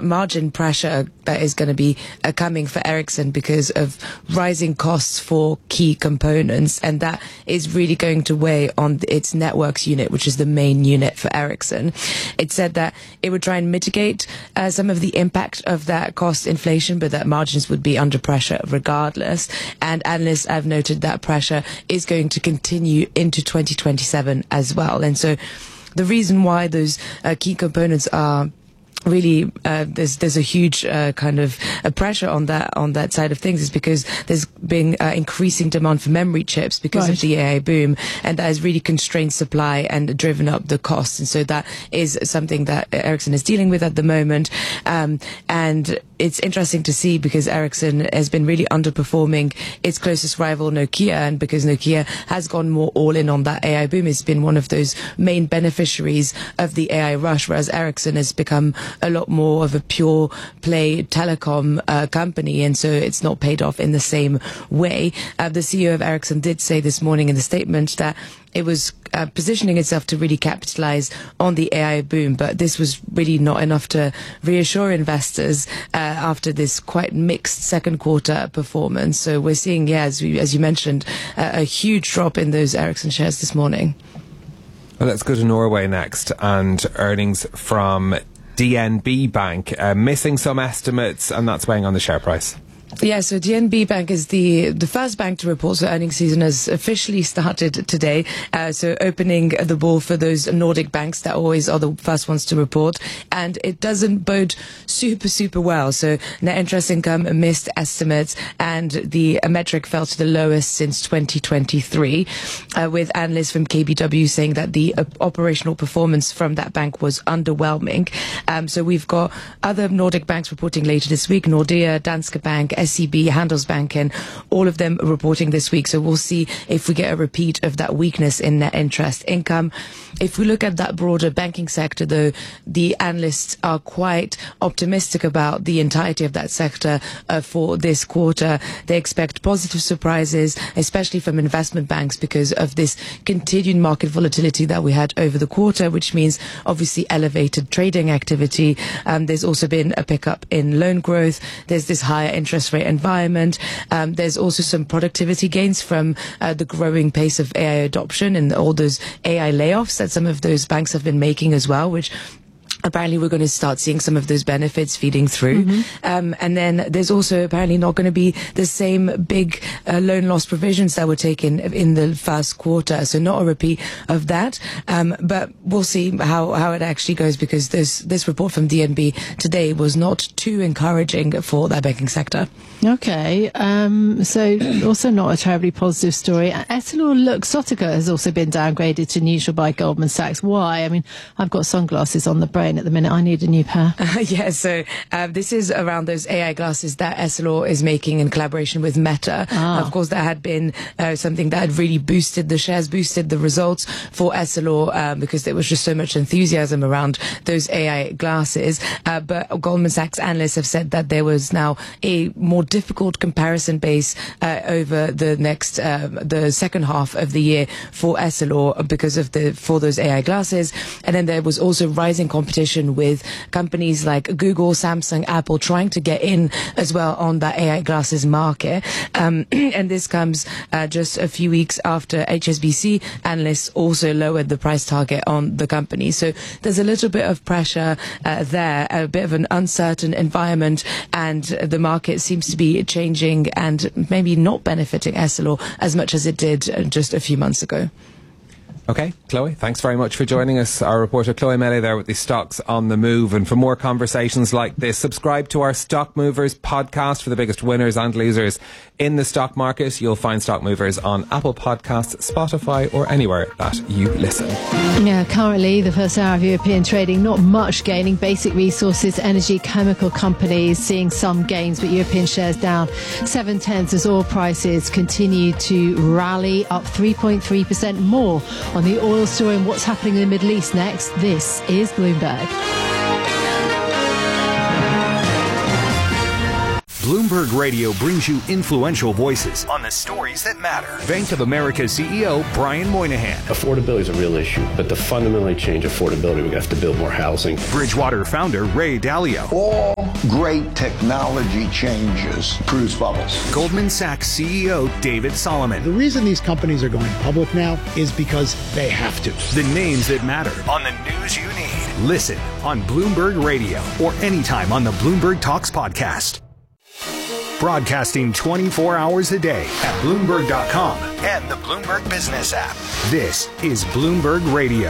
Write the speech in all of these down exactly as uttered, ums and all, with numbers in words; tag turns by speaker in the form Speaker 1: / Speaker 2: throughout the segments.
Speaker 1: margin pressure that is going to be uh, coming for Ericsson because of rising costs for key components, and that is really going to weigh on its networks unit, which is the main unit for Ericsson. It said that it would try and mitigate uh, some of the impact of that cost inflation, but that margins would be under pressure regardless. And analysts have noted that pressure is going to continue into twenty twenty-seven as well. And so the reason why those uh, key components are really uh, there's there's a huge uh, kind of uh, pressure on that on that side of things is because there's been uh, increasing demand for memory chips because right. of the A I boom, and that has really constrained supply and driven up the costs. And so that is something that Ericsson is dealing with at the moment. Um, and it's interesting to see because Ericsson has been really underperforming its closest rival Nokia, and because Nokia has gone more all in on that A I boom, it's been one of those main beneficiaries of the A I rush, whereas Ericsson has become a lot more of a pure play telecom uh, company, and so it's not paid off in the same way. Uh, the C E O of Ericsson did say this morning in the statement that it was uh, positioning itself to really capitalize on the A I boom, but this was really not enough to reassure investors uh, after this quite mixed second quarter performance. So we're seeing, yeah, as, we, as you mentioned, uh, a huge drop in those Ericsson shares this morning.
Speaker 2: Well, let's go to Norway next, and earnings from D N B Bank uh, missing some estimates, and that's weighing on the share price.
Speaker 1: Yeah, so D N B Bank is the the first bank to report. So earnings season has officially started today. Uh, so opening the ball for those Nordic banks that always are the first ones to report, and it doesn't bode super super well. So net interest income missed estimates, and the metric fell to the lowest since twenty twenty-three, uh, with analysts from K B W saying that the uh, operational performance from that bank was underwhelming. Um, so we've got other Nordic banks reporting later this week: Nordea, Danske Bank, S E B, Handelsbanken, all of them reporting this week. So we'll see if we get a repeat of that weakness in net interest income. If we look at that broader banking sector, though, the analysts are quite optimistic about the entirety of that sector uh, for this quarter. They expect positive surprises, especially from investment banks, because of this continued market volatility that we had over the quarter, which means obviously elevated trading activity. Um, there's also been a pickup in loan growth. There's this higher interest rate environment. Um, there's also some productivity gains from uh, the growing pace of A I adoption and all those A I layoffs that some of those banks have been making as well, which apparently we're going to start seeing some of those benefits feeding through. Mm-hmm. Um, and then there's also apparently not going to be the same big uh, loan loss provisions that were taken in the first quarter. So not a repeat of that. Um, but we'll see how, how it actually goes, because this, this report from D N B today was not too encouraging for that banking sector.
Speaker 3: Okay. Um, so also not a terribly positive story. EssilorLuxottica has also been downgraded to neutral by Goldman Sachs. Why? I mean, I've got sunglasses on the brain at the minute. I need a new pair.
Speaker 1: Uh, yeah, so uh, this is around those A I glasses that Essilor is making in collaboration with Meta. Ah. Of course, that had been uh, something that had really boosted the shares, boosted the results for Essilor, uh, because there was just so much enthusiasm around those A I glasses. Uh, but Goldman Sachs analysts have said that there was now a more difficult comparison base uh, over the next, uh, the second half of the year for Essilor because of the for those A I glasses. And then there was also rising competition with companies like Google, Samsung, Apple trying to get in as well on that A I glasses market. Um, and this comes uh, just a few weeks after H S B C analysts also lowered the price target on the company. So there's a little bit of pressure uh, there, a bit of an uncertain environment, and the market seems to be changing and maybe not benefiting Essilor as much as it did just a few months ago.
Speaker 2: Okay, Chloe, thanks very much for joining us. Our reporter Chloe Melee there with the stocks on the move. And for more conversations like this, subscribe to our Stock Movers podcast for the biggest winners and losers in the stock market. You'll find Stock Movers on Apple Podcasts, Spotify, or anywhere that you listen.
Speaker 3: Yeah, currently the first hour of European trading, not much gaining. Basic resources, energy, chemical companies seeing some gains, but European shares down seven tenths as oil prices continue to rally, up three point three percent more. On the oil story and what's happening in the Middle East next, this is Bloomberg.
Speaker 4: Bloomberg Radio brings you influential voices on the stories that matter. Bank of America C E O Brian Moynihan.
Speaker 5: Affordability is a real issue, but to fundamentally change affordability, we have to build more housing.
Speaker 4: Bridgewater founder Ray Dalio.
Speaker 6: All great technology changes produce bubbles.
Speaker 4: Goldman Sachs C E O David Solomon.
Speaker 7: The reason these companies are going public now is because they have to.
Speaker 4: The names that matter on the news you need. Listen on Bloomberg Radio or anytime on the Bloomberg Talks podcast. Broadcasting twenty-four hours a day at Bloomberg dot com and the Bloomberg Business app. This is Bloomberg Radio.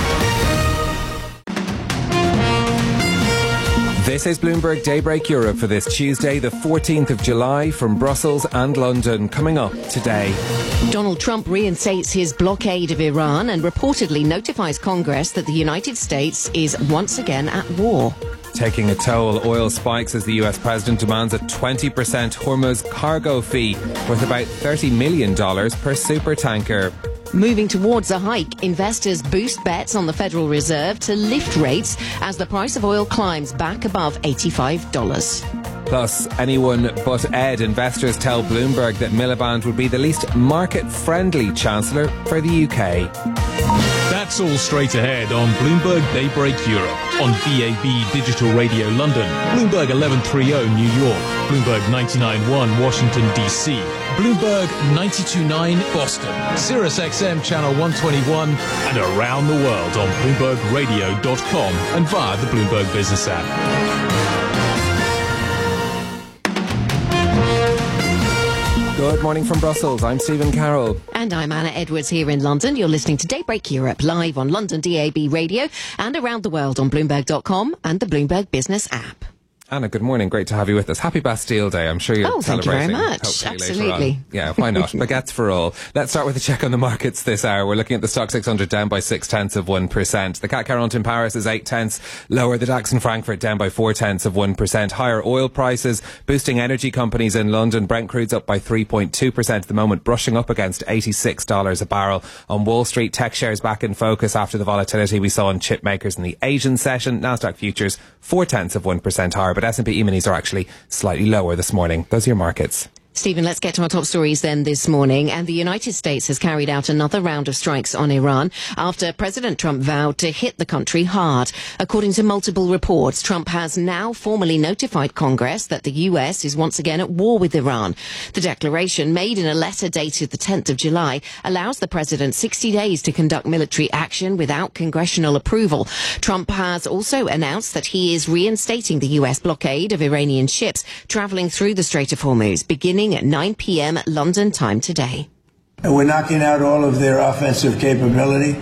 Speaker 2: This is Bloomberg Daybreak Europe for this Tuesday, the fourteenth of July, from Brussels and London. Coming up today.
Speaker 8: Donald Trump reinstates his blockade of Iran and reportedly notifies Congress that the United States is once again at war.
Speaker 2: Taking a toll, oil spikes as the U S president demands a twenty percent Hormuz cargo fee worth about thirty million dollars per supertanker.
Speaker 8: Moving towards a hike, investors boost bets on the Federal Reserve to lift rates as the price of oil climbs back above eighty-five dollars.
Speaker 2: Plus, anyone but Ed investors tell Bloomberg that Miliband would be the least market-friendly chancellor for the U K.
Speaker 9: That's all straight ahead on Bloomberg Daybreak Europe, on B A B Digital Radio London, Bloomberg eleven thirty New York, Bloomberg ninety-nine point one Washington D C, Bloomberg ninety-two point nine Boston, Sirius X M Channel one twenty-one, and around the world on Bloomberg Radio dot com and via the Bloomberg Business app.
Speaker 2: Good morning from Brussels. I'm Stephen Carroll.
Speaker 8: And I'm Anna Edwards here in London. You're listening to Daybreak Europe live on London D A B Radio and around the world on Bloomberg dot com and the Bloomberg Business app.
Speaker 2: Anna, good morning. Great to have you with us. Happy Bastille Day. I'm sure you're
Speaker 8: oh,
Speaker 2: celebrating.
Speaker 8: Thank you very much. Absolutely.
Speaker 2: Yeah, why not? Baguettes for all. Let's start with a check on the markets this hour. We're looking at the Stock six hundred down by six tenths of one percent. The C A C quarante in Paris is eight tenths lower. The DAX in Frankfurt down by four tenths of one percent. Higher oil prices boosting energy companies in London. Brent crude's up by three point two percent at the moment, brushing up against eighty-six dollars a barrel. On Wall Street, tech shares back in focus after the volatility we saw in chip makers in the Asian session. Nasdaq futures four tenths of one percent higher, but S and P E-minis are actually slightly lower this morning. Those are your markets.
Speaker 8: Stephen, let's get to our top stories then this morning. And the United States has carried out another round of strikes on Iran after President Trump vowed to hit the country hard. According to multiple reports, Trump has now formally notified Congress that the U S is once again at war with Iran. The declaration, made in a letter dated the tenth of July, allows the president sixty days to conduct military action without congressional approval. Trump has also announced that he is reinstating the U S blockade of Iranian ships travelling through the Strait of Hormuz, beginning at nine p.m. London time today.
Speaker 10: We're knocking out all of their offensive capability,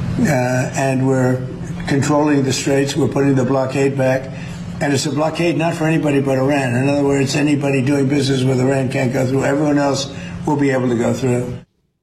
Speaker 10: uh, and we're controlling the straits. We're putting the blockade back. And it's a blockade not for anybody but Iran. In other words, anybody doing business with Iran can't go through. Everyone else will be able to go through.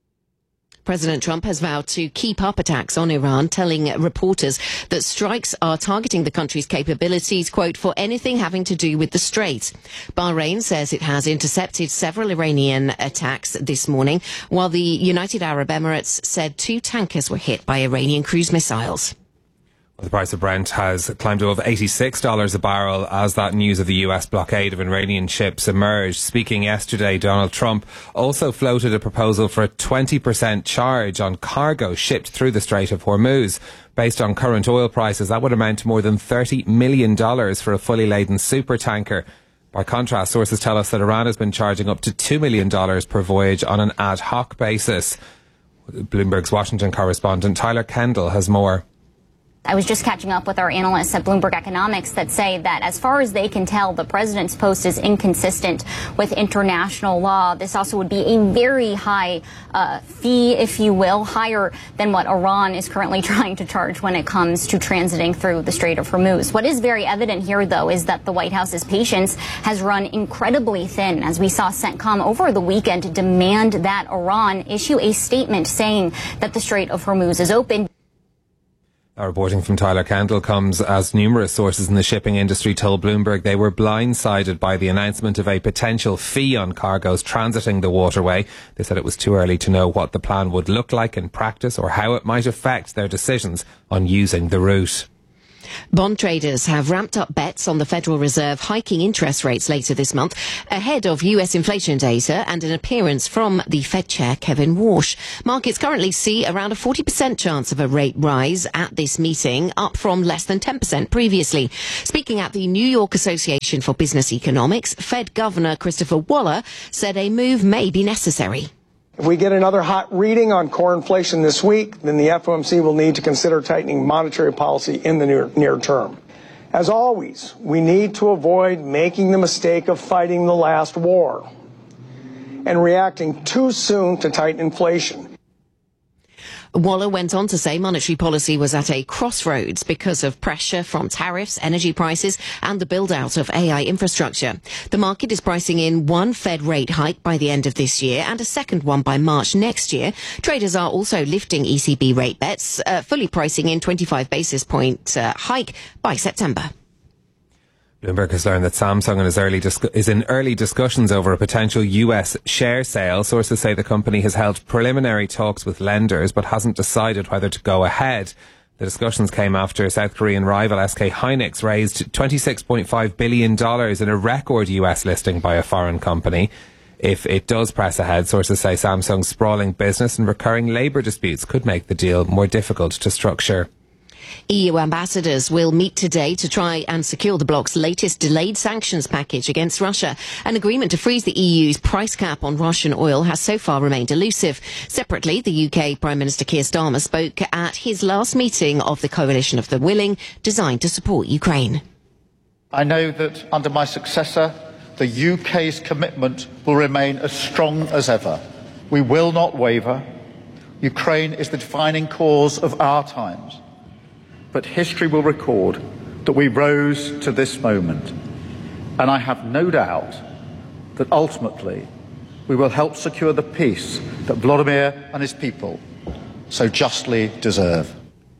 Speaker 8: President Trump has vowed to keep up attacks on Iran, telling reporters that strikes are targeting the country's capabilities, quote, for anything having to do with the Strait. Bahrain says it has intercepted several Iranian attacks this morning, while the United Arab Emirates said two tankers were hit by Iranian cruise missiles.
Speaker 2: The price of Brent has climbed above eighty-six dollars a barrel as that news of the U S blockade of Iranian ships emerged. Speaking yesterday, Donald Trump also floated a proposal for a twenty percent charge on cargo shipped through the Strait of Hormuz. Based on current oil prices, that would amount to more than thirty million dollars for a fully laden supertanker. By contrast, sources tell us that Iran has been charging up to two million dollars per voyage on an ad hoc basis. Bloomberg's Washington correspondent Tyler Kendall has more.
Speaker 11: I was just catching up with our analysts at Bloomberg Economics that say that as far as they can tell, the president's post is inconsistent with international law. This also would be a very high uh, fee, if you will, higher than what Iran is currently trying to charge when it comes to transiting through the Strait of Hormuz. What is very evident here, though, is that the White House's patience has run incredibly thin, as we saw CENTCOM over the weekend demand that Iran issue a statement saying that the Strait of Hormuz is open.
Speaker 2: Our reporting from Tyler Kendall comes as numerous sources in the shipping industry told Bloomberg they were blindsided by the announcement of a potential fee on cargoes transiting the waterway. They said it was too early to know what the plan would look like in practice or how it might affect their decisions on using the route.
Speaker 8: Bond traders have ramped up bets on the Federal Reserve hiking interest rates later this month ahead of U S inflation data and an appearance from the Fed chair Kevin Warsh. Markets currently see around a forty percent chance of a rate rise at this meeting, up from less than ten percent previously. Speaking at the New York Association for Business Economics, Fed Governor Christopher Waller said a move may be necessary.
Speaker 12: If we get another hot reading on core inflation this week, then the F O M C will need to consider tightening monetary policy in the near, near term. As always, we need to avoid making the mistake of fighting the last war and reacting too soon to tighten inflation.
Speaker 8: Waller went on to say monetary policy was at a crossroads because of pressure from tariffs, energy prices and the build-out of A I infrastructure. The market is pricing in one Fed rate hike by the end of this year and a second one by March next year. Traders are also lifting E C B rate bets, uh, fully pricing in twenty-five basis point uh, hike by September.
Speaker 2: Bloomberg has learned that Samsung is, early dis- is in early discussions over a potential U S share sale. Sources say the company has held preliminary talks with lenders but hasn't decided whether to go ahead. The discussions came after South Korean rival S K Hynix raised twenty-six point five billion dollars in a record U S listing by a foreign company. If it does press ahead, sources say Samsung's sprawling business and recurring labour disputes could make the deal more difficult to structure.
Speaker 8: E U ambassadors will meet today to try and secure the bloc's latest delayed sanctions package against Russia. An agreement to freeze the E U's price cap on Russian oil has so far remained elusive. Separately, the U K Prime Minister Keir Starmer spoke at his last meeting of the Coalition of the Willing, designed to support Ukraine.
Speaker 13: I know that under my successor, the U K's commitment will remain as strong as ever. We will not waver. Ukraine is the defining cause of our times. But history will record that we rose to this moment. And I have no doubt that ultimately we will help secure the peace that Vladimir and his people so justly deserve.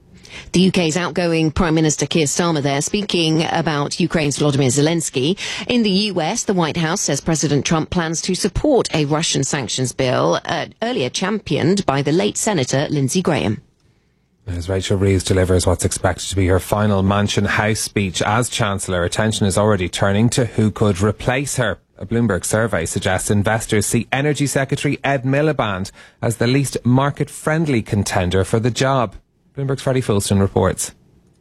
Speaker 8: The U K's outgoing Prime Minister Keir Starmer there speaking about Ukraine's Volodymyr Zelensky. In the U S, the White House says President Trump plans to support a Russian sanctions bill uh, earlier championed by the late Senator Lindsey Graham.
Speaker 2: As Rachel Reeves delivers what's expected to be her final Mansion House speech as Chancellor, attention is already turning to who could replace her. A Bloomberg survey suggests investors see Energy Secretary Ed Miliband as the least market-friendly contender for the job. Bloomberg's Freddie Fulston reports.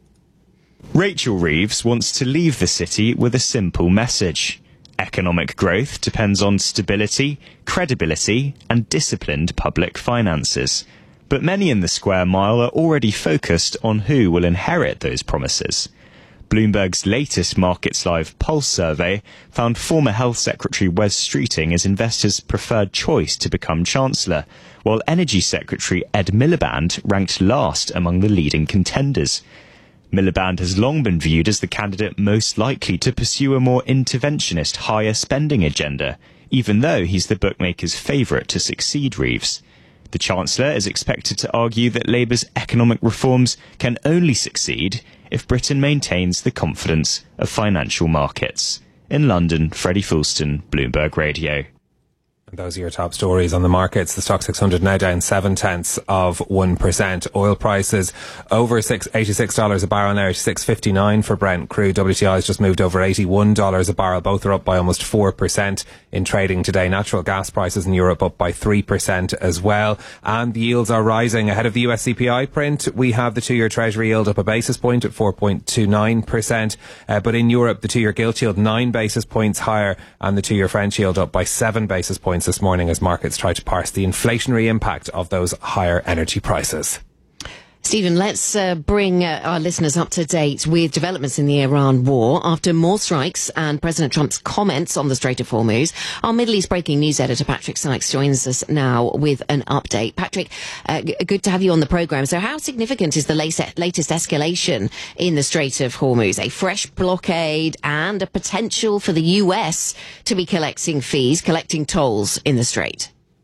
Speaker 14: Rachel Reeves wants to leave the city with a simple message. Economic growth depends on stability, credibility and disciplined public finances. But many in the square mile are already focused on who will inherit those promises. Bloomberg's latest Markets Live Pulse survey found former Health Secretary Wes Streeting as investors' preferred choice to become Chancellor, while Energy Secretary Ed Miliband ranked last among the leading contenders. Miliband has long been viewed as the candidate most likely to pursue a more interventionist, higher spending agenda, even though he's the bookmakers' favourite to succeed Reeves. The Chancellor is expected to argue that Labour's economic reforms can only succeed if Britain maintains the confidence of financial markets. In London, Freddie Fulston, Bloomberg Radio.
Speaker 2: And those are your top stories on the markets. The Stock six hundred now down seven tenths of one percent. Oil prices over six eighty-six dollars a barrel now to six fifty-nine for Brent crude. W T I has just moved over eighty-one dollars a barrel. Both are up by almost four percent in trading today. Natural gas prices in Europe up by three percent as well. And the yields are rising ahead of the U S C P I print. We have the two-year Treasury yield up a basis point at four point two nine percent. Uh, but in Europe, the two-year gilt yield nine basis points higher and the two-year French yield up by seven basis points this morning as markets try to parse the inflationary impact of those higher energy prices.
Speaker 8: Stephen, let's uh, bring uh, our listeners up to date with developments in the Iran war. After more strikes and President Trump's comments on the Strait of Hormuz, our Middle East breaking news editor Patrick Sykes joins us now with an update. Patrick, uh, g- good to have you on the programme. So how significant is the latest, latest escalation in the Strait of Hormuz? A fresh blockade and a potential for the U S to be collecting fees, collecting tolls in the Strait?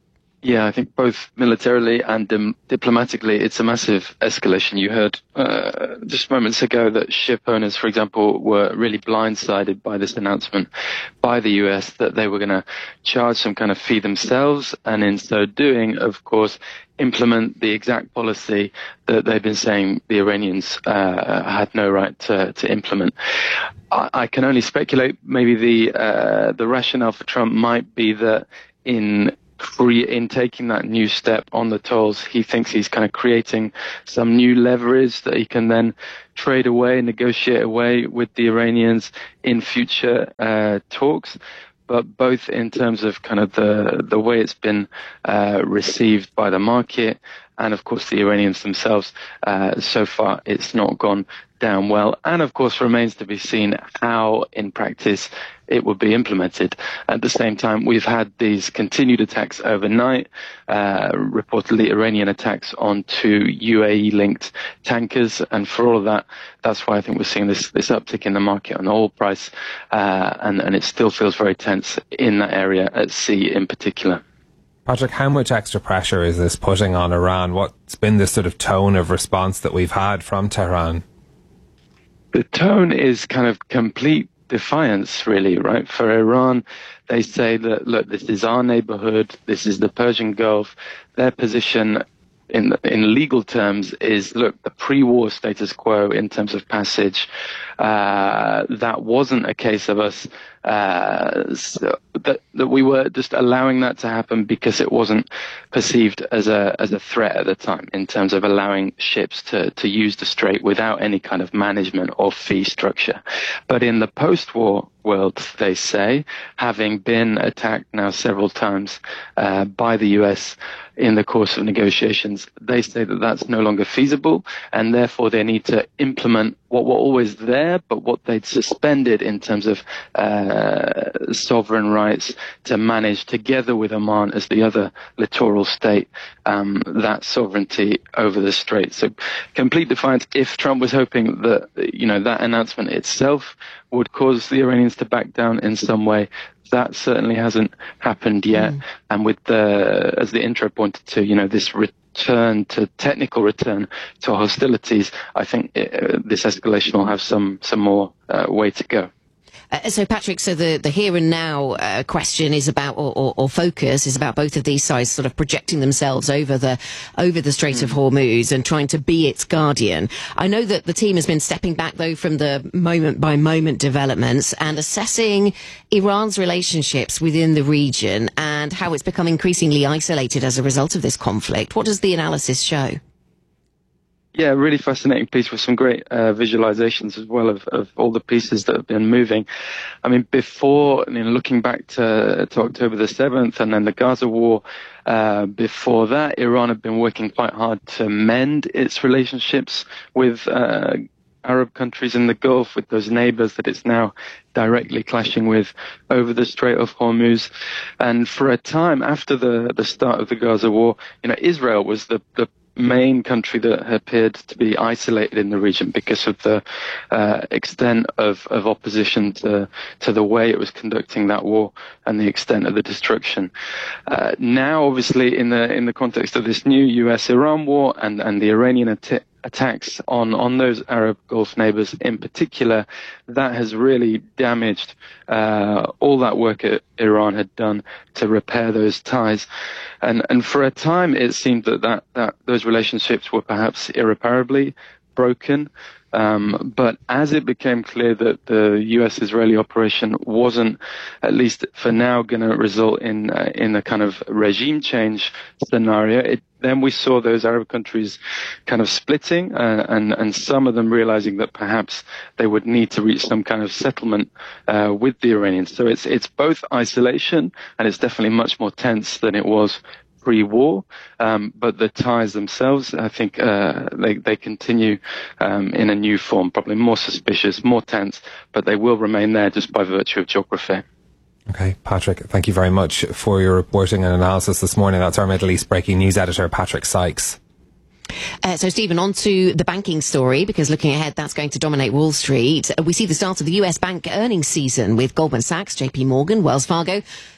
Speaker 15: Yeah, I think both militarily and um, diplomatically, it's a massive escalation. You heard uh, just moments ago that ship owners, for example, were really blindsided by this announcement by the U S that they were going to charge some kind of fee themselves, and in so doing, of course, implement the exact policy that they've been saying the Iranians uh, had no right to, to implement. I, I can only speculate. Maybe the uh, the rationale for Trump might be that in in taking that new step on the tolls, he thinks he's kind of creating some new leverage that he can then trade away, negotiate away with the Iranians in future uh, talks. But both in terms of kind of the the way it's been uh, received by the market and, of course, the Iranians themselves, uh, so far it's not gone down well. And, of course, remains to be seen how, in practice, it will be implemented. At the same time, we've had these continued attacks overnight, uh, reportedly Iranian attacks on two U A E-linked tankers. And for all of that, that's why I think we're seeing this, this uptick in the market on the oil price. Uh, and, and it still feels very tense in that area at sea in particular.
Speaker 2: Patrick, how much extra pressure is this putting on Iran? What's been the sort of tone of response that we've had from Tehran?
Speaker 15: The tone is kind of complete defiance, really, right? For Iran, they say that, look, this is our neighborhood, this is the Persian Gulf. Their position in in legal terms is, look, the pre-war status quo in terms of passage, uh, that wasn't a case of us, uh, so that, that we were just allowing that to happen because it wasn't perceived as a as a threat at the time in terms of allowing ships to, to use the strait without any kind of management or fee structure. But in the post-war world, they say, having been attacked now several times uh, by the U S in the course of negotiations, they say that that's no longer feasible, and therefore they need to implement what were always there, but what they'd suspended in terms of uh, sovereign rights to manage together with Oman as the other littoral state, um, that sovereignty over the strait. So complete defiance. If Trump was hoping that, you know, that announcement itself would cause the Iranians to back down in some way, that certainly hasn't happened yet. Mm. And with the, as the intro pointed to, you know, this return to technical return to hostilities, I think it, uh, this escalation will have some some more uh, way to go.
Speaker 8: Uh, so, Patrick, so the, the here and now uh, question is about, or, or, or focus is about both of these sides sort of projecting themselves over the over the Strait mm. of Hormuz and trying to be its guardian. I know that the team has been stepping back, though, from the moment-by-moment developments and assessing Iran's relationships within the region and how it's become increasingly isolated as a result of this conflict. What does the analysis show?
Speaker 15: Yeah, really fascinating piece with some great uh, visualizations as well of, of all the pieces that have been moving. I mean, before, I mean, looking back to, to October the seventh and then the Gaza war, uh, before that, Iran had been working quite hard to mend its relationships with uh, Arab countries in the Gulf, with those neighbors that it's now directly clashing with over the Strait of Hormuz. And for a time after the, the start of the Gaza war, you know, Israel was the, the main country that appeared to be isolated in the region because of the uh, extent of, of opposition to to the way it was conducting that war and the extent of the destruction. Uh, now, obviously, in the in the context of this new U S Iran war and, and the Iranian att- attacks on, on those Arab Gulf neighbors in particular, that has really damaged uh, all that work that Iran had done to repair those ties. And and for a time, it seemed that, that, that those relationships were perhaps irreparably broken. Um, but as it became clear that the U S-Israeli operation wasn't, at least for now, going to result in uh, in a kind of regime change scenario, it, then we saw those Arab countries kind of splitting, uh, and and some of them realizing that perhaps they would need to reach some kind of settlement uh, with the Iranians. So it's it's both isolation, and it's definitely much more tense than it was pre-war, um, but the ties themselves, I think, uh, they, they continue um, in a new form, probably more suspicious, more tense, but they will remain there just by virtue of geography.
Speaker 2: Okay, Patrick, thank you very much for your reporting and analysis this morning. That's our Middle East breaking news editor, Patrick Sykes.
Speaker 8: Uh, so, Stephen, on to the banking story, because looking ahead, that's going to dominate Wall Street. Uh, we see the start of the U S bank earnings season with Goldman Sachs, J P Morgan, Wells Fargo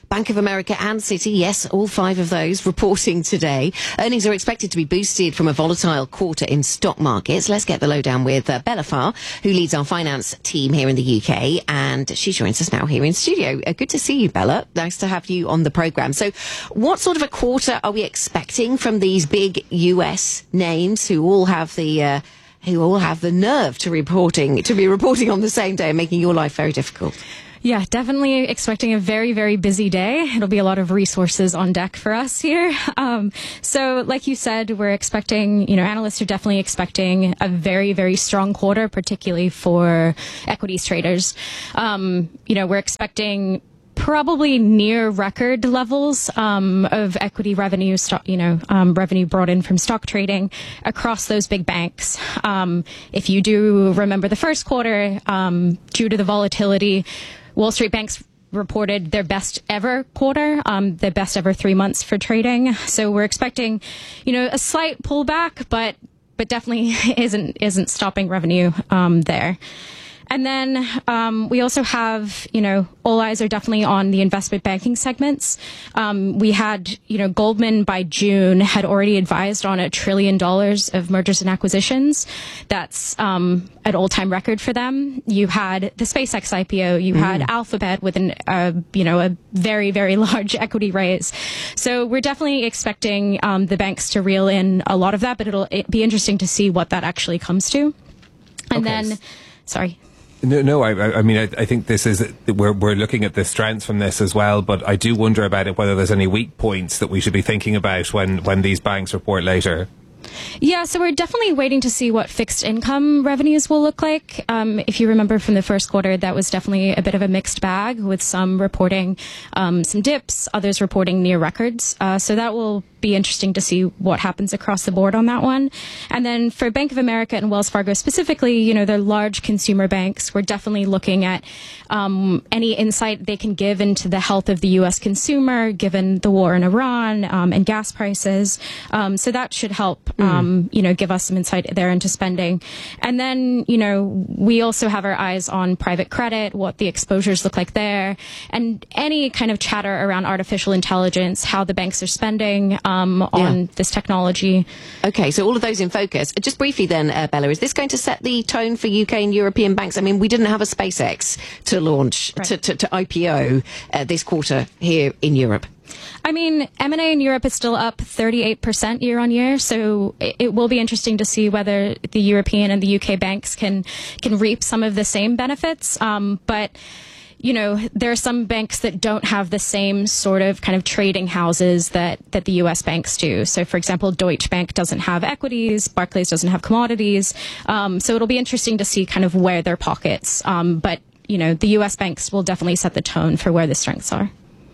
Speaker 8: Bank of America and Citi, yes, all five of those reporting today. Earnings are expected to be boosted from a volatile quarter in stock markets. Let's get the lowdown with uh, Bella Farr, who leads our finance team here in the U K, and she joins us now here in studio. Uh, good to see you, Bella. Nice to have you on the programme. So what sort of a quarter are we expecting from these big U S names who all have the uh, who all have the nerve to reporting to be reporting on the same day and making your life very difficult?
Speaker 16: Yeah, definitely expecting a very, very busy day. It'll be a lot of resources on deck for us here. Um, so like you said, we're expecting, you know, analysts are definitely expecting a very, very strong quarter, particularly for equities traders. Um, you know, we're expecting probably near record levels um, of equity revenue, stock, you know, um, revenue brought in from stock trading across those big banks. Um, if you do remember the first quarter, um, due to the volatility, Wall Street banks reported their best ever quarter, um, their best ever three months for trading. So we're expecting, you know, a slight pullback, but but definitely isn't isn't stopping revenue um, there. And then um, we also have, you know, all eyes are definitely on the investment banking segments. Um, we had, you know, Goldman by June had already advised on a trillion dollars of mergers and acquisitions. That's um, an all-time record for them. You had the SpaceX I P O. You mm. had Alphabet with an, uh, you know, a very, very large equity raise. So we're definitely expecting um, the banks to reel in a lot of that, but it'll it be interesting to see what that actually comes to. And okay. then, sorry.
Speaker 2: No, no. I, I mean, I, I think this is we're we're looking at the strengths from this as well. But I do wonder about it whether there's any weak points that we should be thinking about when when these banks report later.
Speaker 16: Yeah, so we're definitely waiting to see what fixed income revenues will look like. Um, if you remember from the first quarter, that was definitely a bit of a mixed bag, with some reporting um, some dips, others reporting near records. Uh, so that will be interesting to see what happens across the board on that one. And then for Bank of America and Wells Fargo specifically, you know, they're large consumer banks. We're definitely looking at um, any insight they can give into the health of the U S consumer, given the war in Iran um, and gas prices. Um, so that should help, um, mm. you know, give us some insight there into spending. And then, you know, we also have our eyes on private credit, what the exposures look like there, and any kind of chatter around artificial intelligence, how the banks are spending Um, on yeah. this technology.
Speaker 8: Okay, so all of those in focus. Just briefly then, uh, Bella, is this going to set the tone for U K and European banks? I mean, we didn't have a SpaceX to launch, right. to, to, to I P O uh, this quarter here in Europe.
Speaker 16: I mean, M and A in Europe is still up thirty-eight percent year on year, so it, it will be interesting to see whether the European and the U K banks can, can reap some of the same benefits. Um, but you know, there are some banks that don't have the same sort of kind of trading houses that, that the U S banks do. So, for example, Deutsche Bank doesn't have equities, Barclays doesn't have commodities. Um, so it'll be interesting to see kind of where their pockets. Um, but, you know, the U S banks will definitely set the tone for where the strengths are.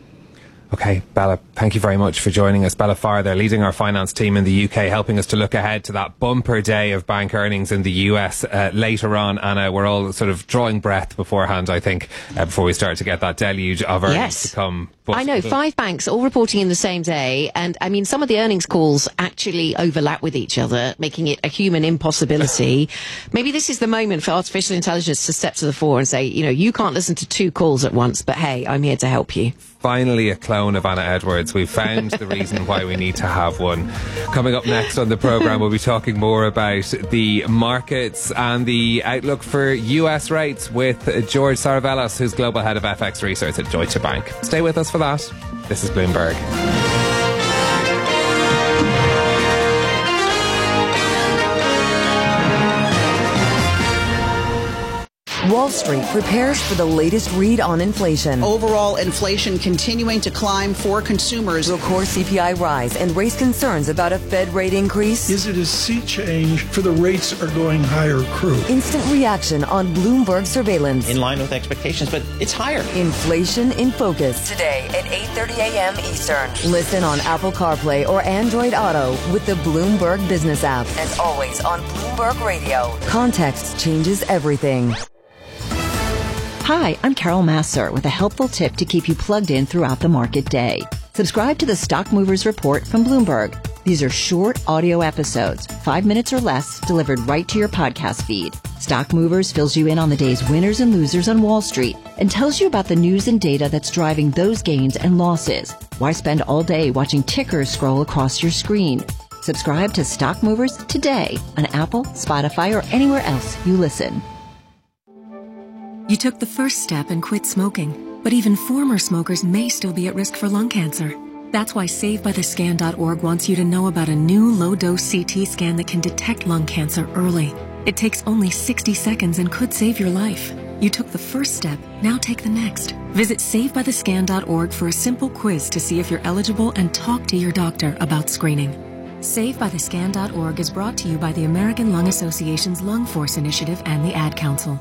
Speaker 2: Okay, Bella, thank you very much for joining us. Bella Farr, they're leading our finance team in the U K, helping us to look ahead to that bumper day of bank earnings in the U S uh, later on. Anna, we're all sort of drawing breath beforehand, I think, uh, before we start to get that deluge of earnings
Speaker 8: yes.
Speaker 2: to come.
Speaker 8: But I know, five banks all reporting in the same day, and I mean, some of the earnings calls actually overlap with each other, making it a human impossibility. Maybe this is the moment for artificial intelligence to step to the fore and say, you know, you can't listen to two calls at once, but hey, I'm here to help you.
Speaker 2: Finally, a clone of Anna Edwards. We've found the reason why we need to have one. Coming up next on the programme, we'll be talking more about the markets and the outlook for U S rates with George Saravelas, who's Global Head of F X Research at Deutsche Bank. Stay with us for that. This is Bloomberg.
Speaker 17: Wall Street prepares for the latest read on inflation.
Speaker 18: Overall inflation continuing to climb for consumers.
Speaker 17: Will core C P I rise and raise concerns about a Fed rate increase?
Speaker 19: Is it a sea change for the rates are going higher crew?
Speaker 17: Instant reaction on Bloomberg surveillance.
Speaker 20: In line with expectations, but it's higher.
Speaker 17: Inflation in focus. Today at eight thirty a.m. Eastern. Listen on Apple CarPlay or Android Auto with the Bloomberg Business app. And always on Bloomberg Radio. Context changes everything.
Speaker 21: Hi, I'm Carol Massar with a helpful tip to keep you plugged in throughout the market day. Subscribe to the Stock Movers Report from Bloomberg. These are short audio episodes, five minutes or less, delivered right to your podcast feed. Stock Movers fills you in on the day's winners and losers on Wall Street and tells you about the news and data that's driving those gains and losses. Why spend all day watching tickers scroll across your screen? Subscribe to Stock Movers today on Apple, Spotify, or anywhere else you listen.
Speaker 1: You took the first step and quit smoking, but even former smokers may still be at risk for lung cancer. That's why Save By The Scan dot org wants you to know about a new low-dose C T scan that can detect lung cancer early. It takes only sixty seconds and could save your life. You took the first step, now take the next. Visit Save By The Scan dot org for a simple quiz to see if you're eligible and talk to your doctor about screening. Save By The Scan dot org is brought to you by the American Lung Association's Lung Force Initiative and the Ad Council.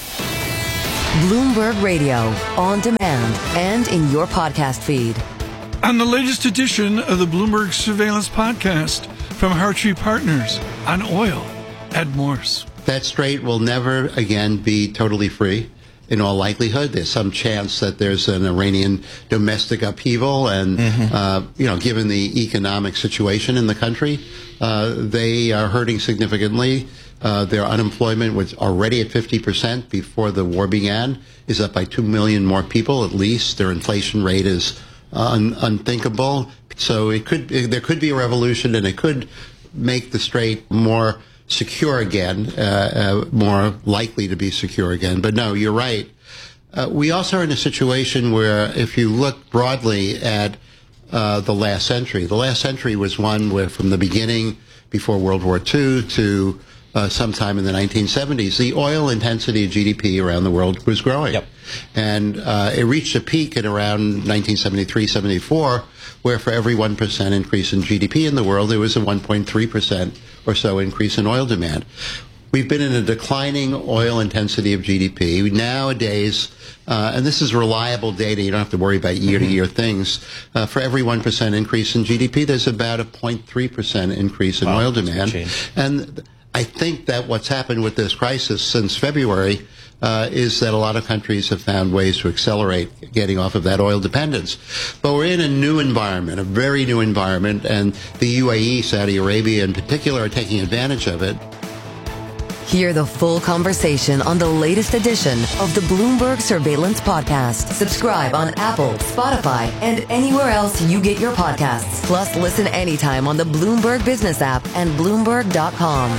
Speaker 17: Bloomberg Radio, on demand and in your podcast feed.
Speaker 19: On the latest edition of the Bloomberg Surveillance Podcast from Hartree Partners on oil. Ed Morse.
Speaker 22: That strait will never again be totally free. In all likelihood, there's some chance that there's an Iranian domestic upheaval, and mm-hmm. uh, you know, given the economic situation in the country, uh, they are hurting significantly. Uh, their unemployment was already at fifty percent before the war began, is up by two million more people at least. Their inflation rate is uh, un- unthinkable. So it could there could be a revolution, and it could make the strait more secure again, uh, uh, more likely to be secure again. But no, you're right. Uh, we also are in a situation where if you look broadly at uh, the last century, the last century was one where from the beginning, before World War Two to uh, sometime in the nineteen seventies, the oil intensity of G D P around the world was growing. Yep. And uh, it reached a peak at around nineteen seventy-three, seventy-four, where for every one percent increase in G D P in the world, there was a one point three percent or so increase in oil demand. We've been in a declining oil intensity of G D P. Nowadays, uh, and this is reliable data, you don't have to worry about year-to-year mm-hmm. things, uh, for every one percent increase in G D P, there's about a zero point three percent increase in wow, oil demand. And I think that what's happened with this crisis since February Uh, is that a lot of countries have found ways to accelerate getting off of that oil dependence. But we're in a new environment, a very new environment, and the U A E, Saudi Arabia in particular, are taking advantage of it.
Speaker 17: Hear the full conversation on the latest edition of the Bloomberg Surveillance Podcast. Subscribe on Apple, Spotify, and anywhere else you get your podcasts. Plus, listen anytime on the Bloomberg Business app and Bloomberg dot com.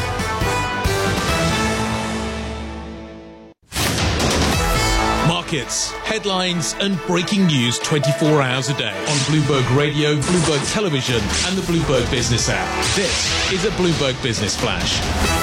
Speaker 9: Markets, headlines, and breaking news twenty-four hours a day on Bloomberg Radio, Bloomberg Television, and the Bloomberg Business app. This is a Bloomberg Business Flash.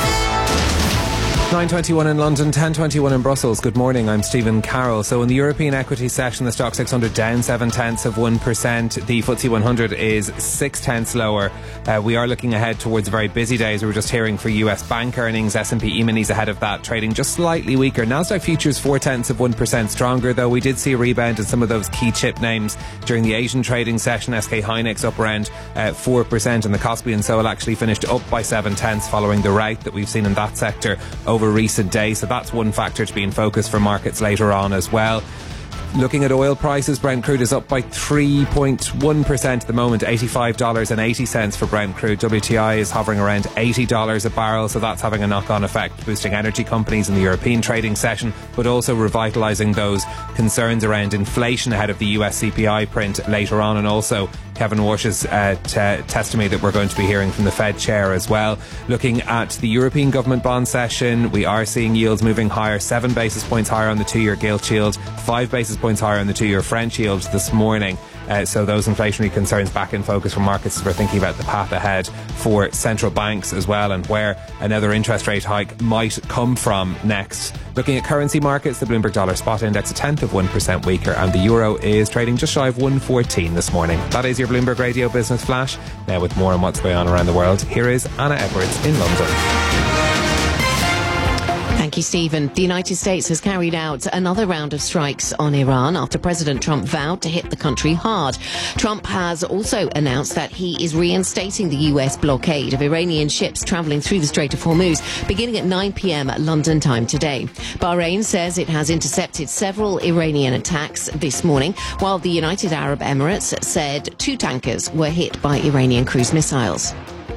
Speaker 2: nine twenty-one in London, ten twenty-one in Brussels. Good morning, I'm Stephen Carroll. So in the European equity session, the Stock six hundred down seven tenths of one percent. The F T S E one hundred is six tenths lower. Uh, we are looking ahead towards very busy days. We were just hearing for U S bank earnings. S and P E-minis ahead of that, trading just slightly weaker. Nasdaq futures four tenths of one percent stronger, though we did see a rebound in some of those key chip names during the Asian trading session. S K Hynix up around uh, four percent, and the Kospi and Seoul actually finished up by seven tenths following the rout that we've seen in that sector over recent days. So that's one factor to be in focus for markets later on as well. Looking at oil prices, Brent crude is up by three point one percent at the moment, eighty-five dollars and eighty cents for Brent crude. W T I is hovering around eighty dollars a barrel, so that's having a knock-on effect, boosting energy companies in the European trading session, but also revitalising those concerns around inflation ahead of the U S C P I print later on, and also Kevin Walsh's uh, t- testimony that we're going to be hearing from the Fed chair as well. Looking at the European government bond session, we are seeing yields moving higher, seven basis points higher on the two-year gilt yield, five basis points higher on the two-year French yield this morning. Uh, so those inflationary concerns back in focus for markets as we're thinking about the path ahead for central banks as well, and where another interest rate hike might come from next. Looking at currency markets, the Bloomberg Dollar Spot Index a tenth of one percent weaker, and the euro is trading just shy of one fourteen this morning. That is your Bloomberg Radio Business Flash. Now with more on what's going on around the world, here is Anna Edwards in London.
Speaker 8: Thank you, Stephen. The United States has carried out another round of strikes on Iran after President Trump vowed to hit the country hard. Trump has also announced that he is reinstating the U S blockade of Iranian ships travelling through the Strait of Hormuz beginning at nine p.m. London time today. Bahrain says it has intercepted several Iranian attacks this morning, while the United Arab Emirates said two tankers were hit by Iranian cruise missiles.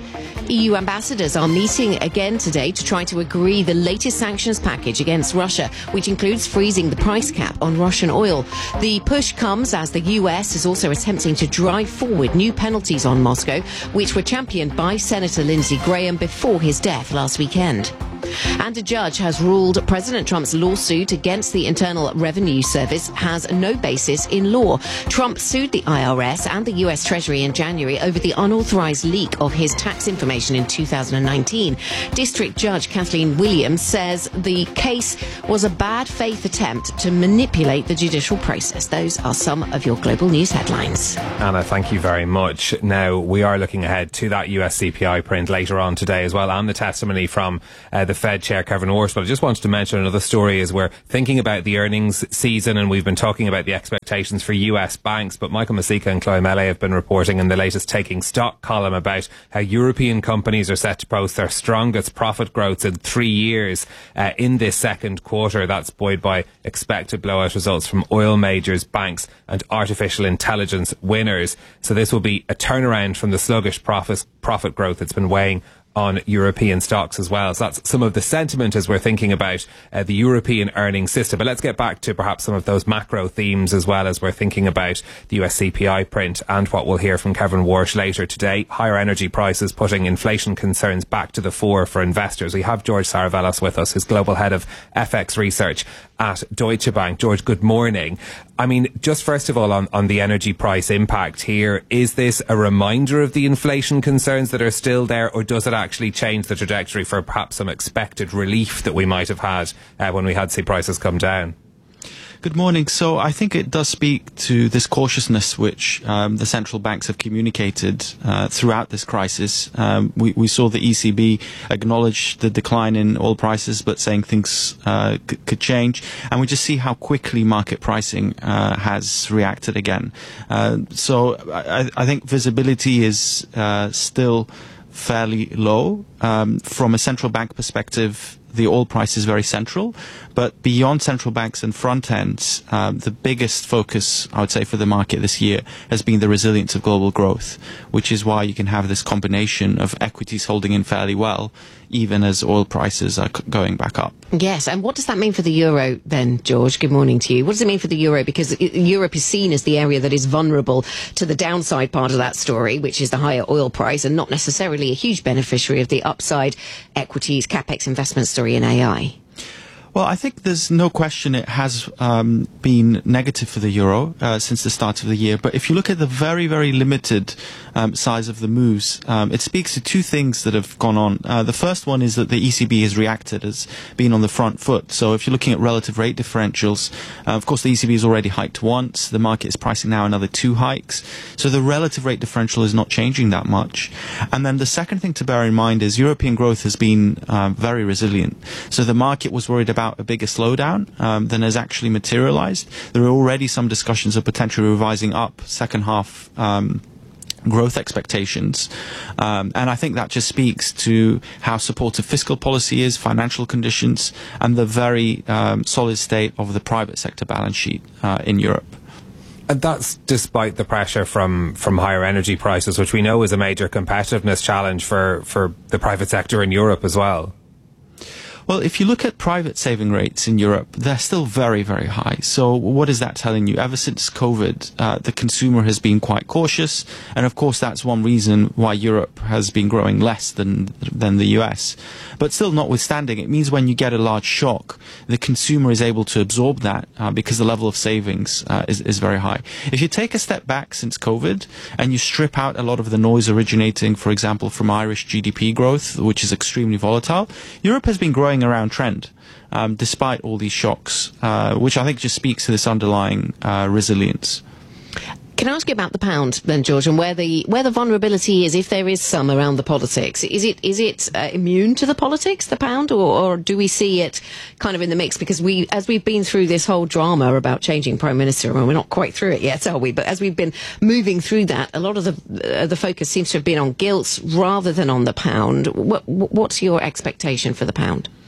Speaker 8: E U ambassadors are meeting again today to try to agree the latest sanctions package against Russia, which includes freezing the price cap on Russian oil. The push comes as the U S is also attempting to drive forward new penalties on Moscow, which were championed by Senator Lindsey Graham before his death last weekend. And a judge has ruled President Trump's lawsuit against the Internal Revenue Service has no basis in law. Trump sued the I R S and the U S Treasury in January over the unauthorized leak of his tax information in two thousand nineteen. District Judge Kathleen Williams says the case was a bad faith attempt to manipulate the judicial process. Those are some of your global news headlines.
Speaker 2: Anna, thank you very much. Now, we are looking ahead to that U S C P I print later on today as well, and the testimony from uh, the Fed Chair Kevin Warsh. But I just wanted to mention another story as we're thinking about the earnings season, and we've been talking about the expectations for U S banks. But Michael Masika and Chloe Mele have been reporting in the latest Taking Stock column about how European companies are set to post their strongest profit growth in three years uh, in this second quarter. That's buoyed by expected blowout results from oil majors, banks and artificial intelligence winners. So this will be a turnaround from the sluggish profit, profit growth that's been weighing on European stocks as well. So that's some of the sentiment as we're thinking about uh, the European earnings system. But let's get back to perhaps some of those macro themes as well as we're thinking about the U S C P I print and what we'll hear from Kevin Warsh later today. Higher energy prices putting inflation concerns back to the fore for investors. We have George Saravelos with us, who's Global Head of F X Research at Deutsche Bank. George, good morning. I mean, just first of all, on, on the energy price impact here, is this a reminder of the inflation concerns that are still there, or does it actually change the trajectory for perhaps some expected relief that we might have had uh, when we had seen prices come down?
Speaker 3: Good morning. So I think it does speak to this cautiousness which um, the central banks have communicated uh, throughout this crisis. Um, we, we saw the E C B acknowledge the decline in oil prices, but saying things uh, c- could change. And we just see how quickly market pricing uh, has reacted again. Uh, so I, I think visibility is uh, still fairly low. Um, from a central bank perspective, the oil price is very central, but beyond central banks and front ends, um, the biggest focus, I would say, for the market this year has been the resilience of global growth, which is why you can have this combination of equities holding in fairly well, even as oil prices are c- going back up.
Speaker 8: Yes, and what does that mean for the euro then, George? Good morning to you. What does it mean for the euro? Because I- Europe is seen as the area that is vulnerable to the downside part of that story, which is the higher oil price, and not necessarily a huge beneficiary of the upside equities, capex investment story in A I.
Speaker 3: Well, I think there's no question it has um, been negative for the euro uh, since the start of the year. But if you look at the very, very limited um, size of the moves, um, it speaks to two things that have gone on. Uh, the first one is that the E C B has reacted as being on the front foot. So if you're looking at relative rate differentials, uh, of course, the E C B has already hiked once. The market is pricing now another two hikes. So the relative rate differential is not changing that much. And then the second thing to bear in mind is European growth has been uh, very resilient. So the market was worried about a bigger slowdown um, than has actually materialized. There are already some discussions of potentially revising up second half um, growth expectations. Um, and I think that just speaks to how supportive fiscal policy is, financial conditions, and the very um, solid state of the private sector balance sheet uh, in Europe.
Speaker 2: And that's despite the pressure from, from higher energy prices, which we know is a major competitiveness challenge for, for the private sector in Europe as well.
Speaker 3: Well, if you look at private saving rates in Europe, they're still very, very high. So what is that telling you? Ever since COVID, uh, the consumer has been quite cautious. And of course, that's one reason why Europe has been growing less than than the U S. But still, notwithstanding, it means when you get a large shock, the consumer is able to absorb that uh, because the level of savings uh, is, is very high. If you take a step back since COVID and you strip out a lot of the noise originating, for example, from Irish G D P growth, which is extremely volatile, Europe has been growing around trend, um, despite all these shocks, uh, which I think just speaks to this underlying uh, resilience.
Speaker 8: Can I ask you about the pound then, George, and where the where the vulnerability is, if there is some around the politics? Is it is it uh, immune to the politics, the pound, or, or do we see it kind of in the mix? Because we, as we've been through this whole drama about changing prime minister, and we're not quite through it yet, are we? But as we've been moving through that, a lot of the uh, the focus seems to have been on gilts rather than on the pound. What, what's your expectation for the pound?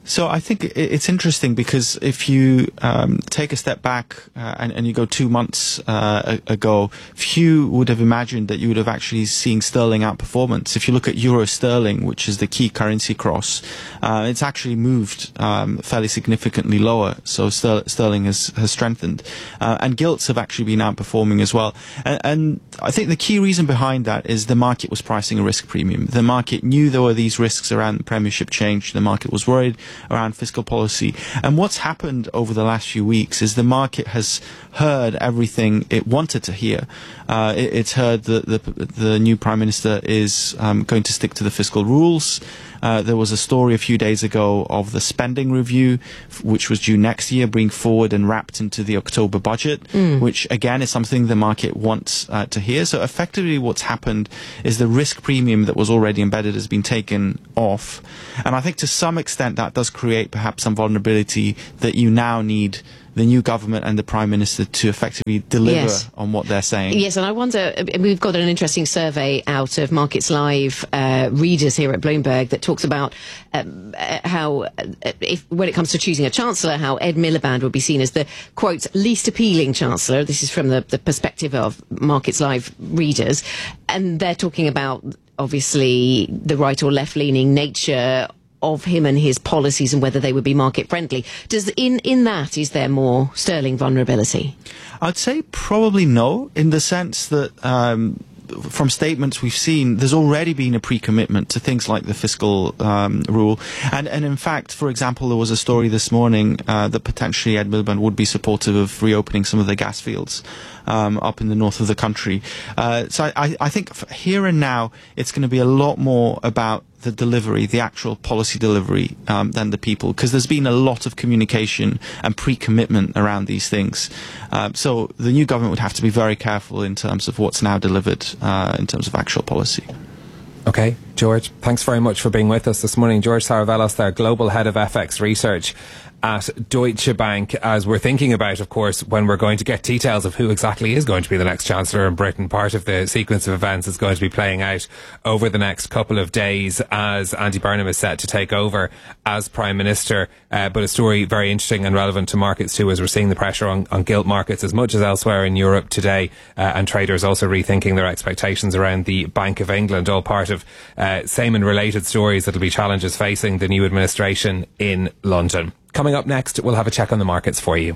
Speaker 3: So I think it's interesting because if you um, take a step back uh, and, and you go two months uh, ago, few would have imagined that you would have actually seen sterling outperformance. If you look at euro sterling, which is the key currency cross, uh, it's actually moved um, fairly significantly lower. So ster- sterling has, has strengthened. Uh, and gilts have actually been outperforming as well. And, and I think the key reason behind that is the market was pricing a risk premium. The market knew there were these risks around the Premiership change. The market was worried around fiscal policy. And what's happened over the last few weeks is the market has heard everything it wanted to hear. Uh, it, it's heard that the, the new Prime Minister is um, going to stick to the fiscal rules. Uh, there was a story a few days ago of the spending review, which was due next year, being forward and wrapped into the October budget, mm. which again is something the market wants uh, to hear. So effectively what's happened is the risk premium that was already embedded has been taken off. And I think to some extent that does create perhaps some vulnerability that you now need the new government and the Prime Minister to effectively deliver yes. on what they're saying.
Speaker 8: Yes, and I wonder, we've got an interesting survey out of Markets Live uh, readers here at Bloomberg that talks about um, how, uh, if, when it comes to choosing a Chancellor, how Ed Miliband would be seen as the, quote, least appealing Chancellor. This is from the, the perspective of Markets Live readers. And they're talking about, obviously, the right or left-leaning nature of him and his policies and whether they would be market friendly. Does in in that is there more sterling vulnerability?
Speaker 3: I'd say probably no, in the sense that um, from statements we've seen, there's already been a pre-commitment to things like the fiscal um, rule. And, and in fact, for example, there was a story this morning uh, that potentially Ed Miliband would be supportive of reopening some of the gas fields um, up in the north of the country. Uh, so I, I think here and now, it's going to be a lot more about the delivery, the actual policy delivery, um, than the people, because there's been a lot of communication and pre-commitment around these things. Um, so the new government would have to be very careful in terms of what's now delivered uh, in terms of actual policy.
Speaker 2: Okay, George, thanks very much for being with us this morning. George Saravelos there, Global Head of F X Research at Deutsche Bank, as we're thinking about, of course, when we're going to get details of who exactly is going to be the next Chancellor in Britain. Part of the sequence of events is going to be playing out over the next couple of days as Andy Burnham is set to take over as Prime Minister. Uh, but a story very interesting and relevant to markets too, as we're seeing the pressure on, on gilt markets as much as elsewhere in Europe today, uh, and traders also rethinking their expectations around the Bank of England, all part of uh, same and related stories that'll be challenges facing the new administration in London. Coming up next, we'll have a check on the markets for you.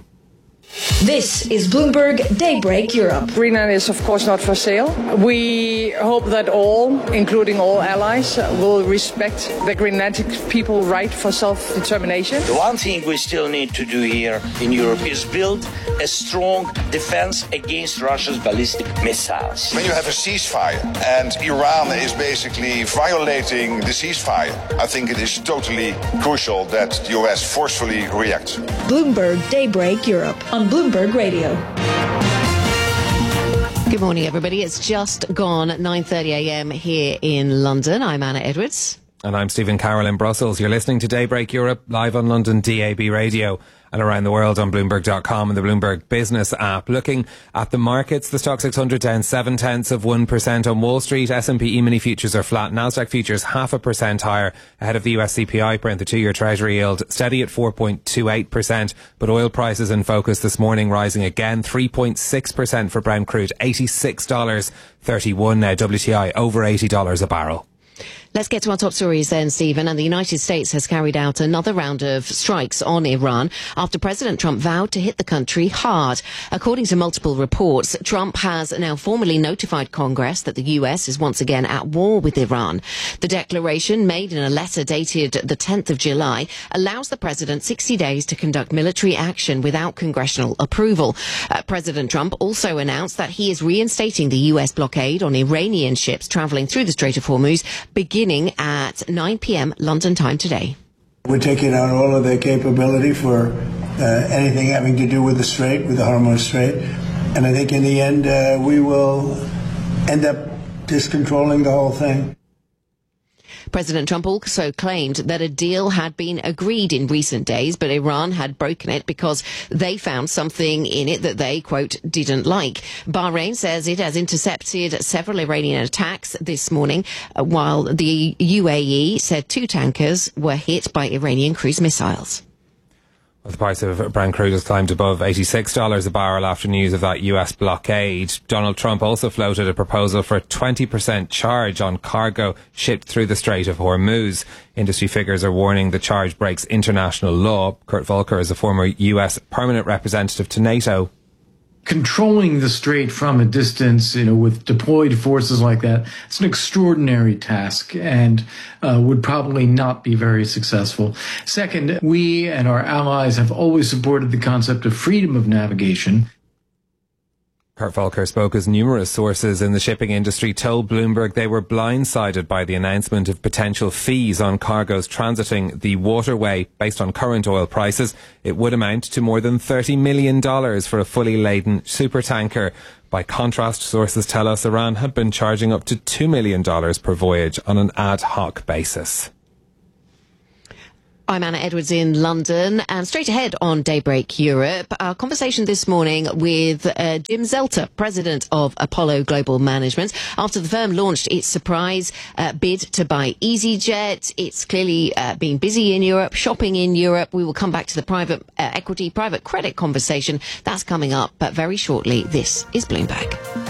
Speaker 5: This is Bloomberg Daybreak Europe.
Speaker 6: Greenland is of course not for sale. We hope that all, including all allies, will respect the Greenlandic people's right for self-determination.
Speaker 23: The one thing we still need to do here in Europe is build a strong defense against Russia's ballistic missiles.
Speaker 24: When you have a ceasefire and Iran is basically violating the ceasefire, I think it is totally crucial that the U S forcefully reacts.
Speaker 5: Bloomberg Daybreak Europe on Bloomberg Radio.
Speaker 8: Good morning, everybody. It's just gone nine thirty a m here in London. I'm Anna Edwards.
Speaker 2: And I'm Stephen Carroll in Brussels. You're listening to Daybreak Europe live on London D A B radio and around the world on Bloomberg dot com and the Bloomberg Business app. Looking at the markets, the Stock six hundred down seven tenths of one percent on Wall Street. S and P E-mini futures are flat. Nasdaq futures half a percent higher ahead of the U S C P I print. The two-year Treasury yield steady at four point two eight percent. But oil prices in focus this morning, rising again three point six percent for Brent crude, eighty-six dollars thirty-one now. W T I over eighty dollars a barrel.
Speaker 8: Let's get to our top stories then, Stephen. And the United States has carried out another round of strikes on Iran after President Trump vowed to hit the country hard. According to multiple reports, Trump has now formally notified Congress that the U S is once again at war with Iran. The declaration, made in a letter dated the tenth of July, allows the president sixty days to conduct military action without congressional approval. Uh, President Trump also announced that he is reinstating the U S blockade on Iranian ships traveling through the Strait of Hormuz, beginning at nine p m London time today.
Speaker 10: We're taking out all of their capability for uh, anything having to do with the Strait, with the Hormuz Strait. And I think in the end, uh, we will end up just controlling the whole thing.
Speaker 8: President Trump also claimed that a deal had been agreed in recent days, but Iran had broken it because they found something in it that they, quote, didn't like. Bahrain says it has intercepted several Iranian attacks this morning, uh, while the U A E said two tankers were hit by Iranian cruise missiles.
Speaker 2: Well, the price of Brent crude has climbed above eighty-six dollars a barrel after news of that U S blockade. Donald Trump also floated a proposal for a twenty percent charge on cargo shipped through the Strait of Hormuz. Industry figures are warning the charge breaks international law. Kurt Volker is a former U S permanent representative to NATO.
Speaker 4: Controlling the strait from a distance, you know, with deployed forces like that, it's an extraordinary task and uh, would probably not be very successful. Second, we and our allies have always supported the concept of freedom of navigation.
Speaker 2: Kurt Volker spoke as numerous sources in the shipping industry told Bloomberg they were blindsided by the announcement of potential fees on cargoes transiting the waterway based on current oil prices. It would amount to more than thirty million dollars for a fully laden supertanker. By contrast, sources tell us Iran had been charging up to two million dollars per voyage on an ad hoc basis.
Speaker 8: I'm Anna Edwards in London, and straight ahead on Daybreak Europe, our conversation this morning with uh, Jim Zelter, president of Apollo Global Management. After the firm launched its surprise uh, bid to buy EasyJet, it's clearly uh, been busy in Europe, shopping in Europe. We will come back to the private uh, equity, private credit conversation. That's coming up, but very shortly. This is Bloomberg.